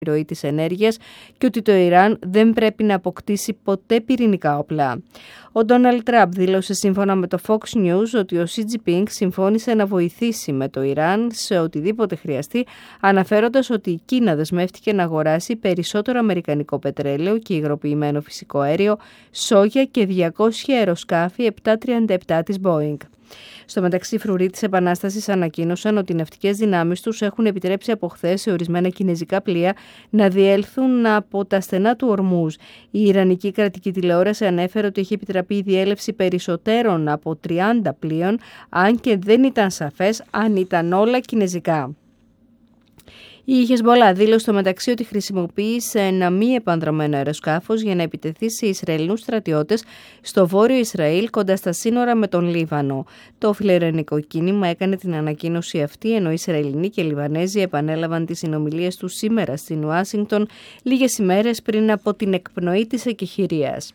ροή της ενέργειας και ότι το Ιράν δεν πρέπει να αποκτήσει ποτέ πυρηνικά όπλα. Ο Ντόναλντ Τραμπ δήλωσε σύμφωνα με το Fox News ότι ο Σι Τζινπίνγκ συμφώνησε να βοηθήσει με το Ιράν σε οτιδήποτε χρειαστεί, αναφέροντας ότι η Κίνα δεσμεύτηκε να αγοράσει περισσότερο αμερικανικό πετρέλαιο και υγροποιημένο φυσικό αέριο, σόγια και 200 αεροσκάφη 737 της Boeing. Στο μεταξύ, οι φρουροί της Επανάστασης ανακοίνωσαν ότι οι ναυτικές δυνάμεις τους έχουν επιτρέψει από χθες σε ορισμένα κινεζικά πλοία να διέλθουν από τα στενά του Ορμούζ. Η Ιρανική κρατική τηλεόραση ανέφερε ότι έχει επιτραπεί η διέλευση περισσότερων από 30 πλοίων, αν και δεν ήταν σαφές αν ήταν όλα κινεζικά. Η Χεσμπολά δήλωσε στο μεταξύ ότι χρησιμοποίησε ένα μη επανδρωμένο αεροσκάφος για να επιτεθεί σε Ισραηλινούς στρατιώτες στο βόρειο Ισραήλ κοντά στα σύνορα με τον Λίβανο. Το φιλοειρανικό κίνημα έκανε την ανακοίνωση αυτή, ενώ οι Ισραηλινοί και οι Λιβανέζοι επανέλαβαν τις συνομιλίες τους σήμερα στην Ουάσιγκτον, λίγες ημέρες πριν από την εκπνοή της εκεχηρίας.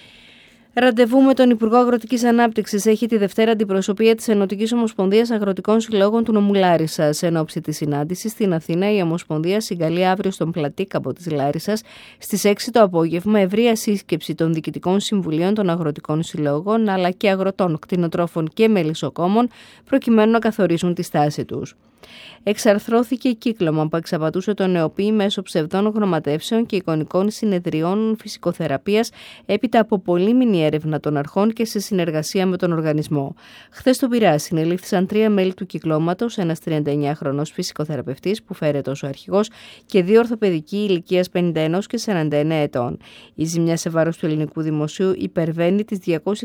Ραντεβού με τον Υπουργό Αγροτικής Ανάπτυξης έχει τη Δευτέρα αντιπροσωπεία της Ενωτικής Ομοσπονδίας Αγροτικών Συλλόγων του νομού Λάρισσας. Εν ώψη της συνάντησης στην Αθήνα, η Ομοσπονδία συγκαλεί αύριο στον Πλατήκαπο της Λάρισσας στις 6 το απόγευμα ευρεία σύσκεψη των διοικητικών συμβουλίων των αγροτικών συλλόγων αλλά και αγροτών, κτηνοτρόφων και μελισσοκόμων, προκειμένου να καθορίσουν τη στάση τους. Εξαρθρώθηκε κύκλωμα που εξαπατούσε τον ΕΟΠΗ μέσω ψευδών γνωματεύσεων και εικονικών συνεδριών φυσικοθεραπείας έπειτα από πολύμηνη έρευνα των αρχών και σε συνεργασία με τον οργανισμό. Χθες στο Πειραιά συνελήφθησαν 3 μέλη του κυκλώματος, ένας 39χρονος φυσικοθεραπευτής που φέρεται ως ο αρχηγός και 2 ορθοπαιδικοί ηλικίας 51 και 49 ετών. Η ζημιά σε βάρος του ελληνικού δημοσίου υπερβαίνει τις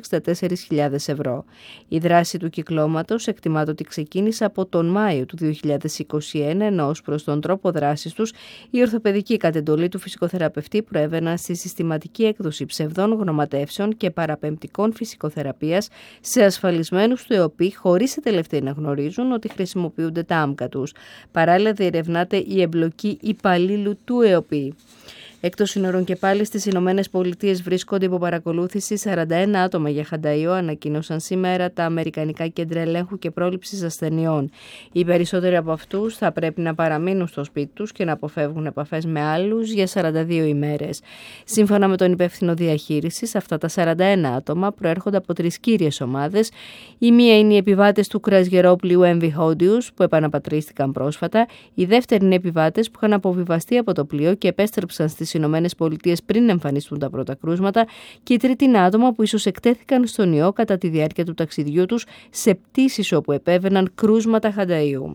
264.000 ευρώ. Η δράση του κυκλώματος εκτιμάται ότι ξεκίνησε από τον Μάιο του 2021, ενώ ως προς τον τρόπο δράσης τους, η ορθοπαιδική κατεντολή του φυσικοθεραπευτή προέβαιναν στη συστηματική έκδοση ψευδών γνωματεύσεων και παραπεμπτικών φυσικοθεραπείας σε ασφαλισμένους του ΕΟΠΗ, χωρίς οι τελευταίοι να γνωρίζουν ότι χρησιμοποιούνται τα άμκα τους. Παράλληλα, διερευνάται η εμπλοκή υπαλλήλου του ΕΟΠΗ. Εκτός σύνορων και πάλι στις Ηνωμένες Πολιτείες βρίσκονται υπό παρακολούθηση 41 άτομα για χανταΐο, ανακοίνωσαν σήμερα τα Αμερικανικά Κέντρα Ελέγχου και Πρόληψης Ασθενειών. Οι περισσότεροι από αυτούς θα πρέπει να παραμείνουν στο σπίτι τους και να αποφεύγουν επαφές με άλλους για 42 ημέρες. Σύμφωνα με τον υπεύθυνο διαχείρισης, αυτά τα 41 άτομα προέρχονται από 3 κύριες ομάδες. Η μία είναι οι επιβάτες του κρουαζιερόπλοιου MV Hondius που επαναπατρίστηκαν πρόσφατα. Η δεύτερη είναι επιβάτες που είχαν αποβιβαστεί από το πλοίο και επέστρεψαν στις Ηνωμένες Πολιτείες πριν εμφανιστούν τα πρώτα κρούσματα, και η τρίτη είναι άτομα που ίσως εκτέθηκαν στον ιό κατά τη διάρκεια του ταξιδιού τους σε πτήσεις όπου επέβαιναν κρούσματα χανταΐου.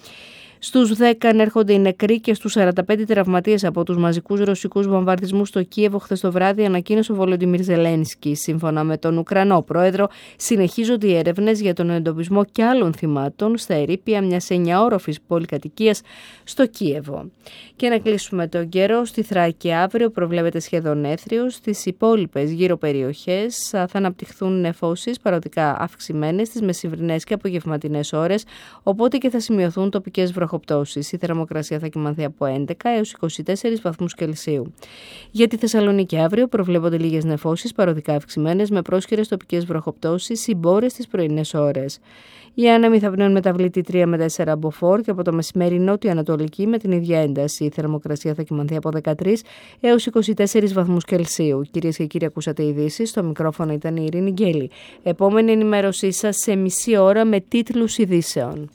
Στους 10 ανέρχονται οι νεκροί και στους 45 τραυματίες από τους μαζικούς ρωσικούς βομβαρδισμούς στο Κίεβο χθες το βράδυ, ανακοίνωσε ο Βολοντιμίρ Ζελένσκι. Σύμφωνα με τον Ουκρανό πρόεδρο, συνεχίζονται οι έρευνες για τον εντοπισμό και άλλων θυμάτων στα ερείπια μιας 9όροφης πολυκατοικίας στο Κίεβο. Και να κλείσουμε τον καιρό. Στη Θράκη αύριο προβλέπεται σχεδόν έθριος. Στις υπόλοιπες γύρω περιοχές θα αναπτυχθούν νεφώσεις παροδικά αυξημένες στις μεσημβρινές και απογευματινές ώρες, οπότε και θα σημειωθούν τοπικές βροχοπτώσεις. Η θερμοκρασία θα κυμανθεί από 11 έως 24 βαθμούς Κελσίου. Για τη Θεσσαλονίκη αύριο προβλέπονται λίγες νεφώσεις παροδικά αυξημένες με πρόσχερες τοπικές βροχοπτώσεις συμπόρες στις πρωινές ώρες. Οι άνεμοι θα πνέουν μεταβλητή 3 με 4 μποφόρ και από το μεσημέρι νότιο-ανατολική με την ίδια ένταση. Η θερμοκρασία θα κυμανθεί από 13 έως 24 βαθμούς Κελσίου. Κυρίες και κύριοι, ακούσατε ειδήσεις. Στο μικρόφωνο ήταν η Ειρήνη Γκέλη. Επόμενη ενημέρωσή σας σε μισή ώρα με τίτλους ειδήσεων.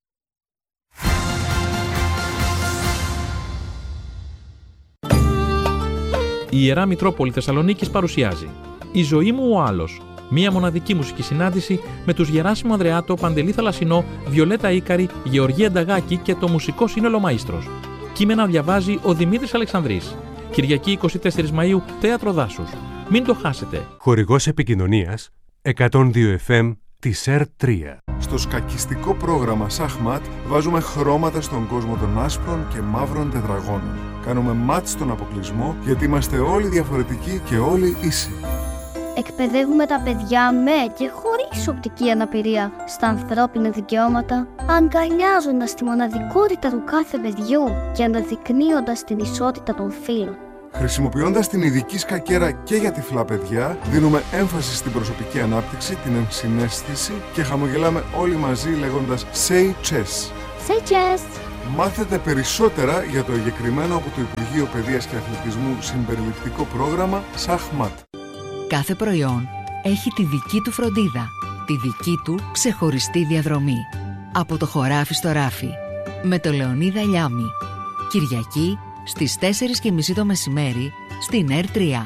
Η Ιερά Μητρόπολη Θεσσαλονίκης παρουσιάζει «Η ζωή μου ο άλλος». Μία μοναδική μουσική συνάντηση με τους Γεράσιμο Ανδρεάτο, Παντελή Θαλασσινό, Βιολέτα Ίκαρη, Γεωργία Νταγάκη και το μουσικό σύνολο Μαΐστρος. Κείμενα διαβάζει ο Δημήτρης Αλεξανδρής. Κυριακή 24 Μαΐου, Θέατρο Δάσους. Μην το χάσετε. Χορηγός επικοινωνίας 102 FM της ΕΡΤ3. Στο σκακιστικό πρόγραμμα Σαχμάτ βάζουμε χρώματα στον κόσμο των άσπρων και μαύρων τετραγώνων. Κάνουμε μάτς στον αποκλεισμό γιατί είμαστε όλοι διαφορετικοί και όλοι ίσοι. Εκπαιδεύουμε τα παιδιά με και χωρίς οπτική αναπηρία στα ανθρώπινα δικαιώματα, αγκαλιάζοντας τη μοναδικότητα του κάθε παιδιού και αναδεικνύοντας την ισότητα των φύλων. Χρησιμοποιώντας την ειδική σκακέρα και για τυφλά παιδιά, δίνουμε έμφαση στην προσωπική ανάπτυξη, την ενσυναίσθηση και χαμογελάμε όλοι μαζί λέγοντας «Say chess». Say chess. Μάθετε περισσότερα για το εγκεκριμένο από το Υπουργείο Παιδείας και Αθλητισμού συμπεριληπτικό πρόγραμμα ΣΑΧΜΑΤ. Κάθε προϊόν έχει τη δική του φροντίδα, τη δική του ξεχωριστή διαδρομή. Από το χωράφι στο ράφι, με το Λεωνίδα Λιάμη. Κυριακή στις 4:30 το μεσημέρι στην R3.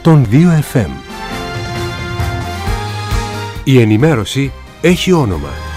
«102 FM». Η ενημέρωση έχει όνομα.